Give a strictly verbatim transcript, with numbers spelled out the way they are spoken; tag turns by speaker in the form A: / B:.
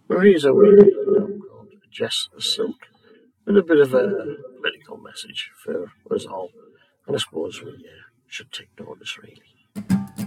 A: Marisa will be a film called Jess the Silk, with a bit of a political message for us all. And I suppose we uh, should take notice, really.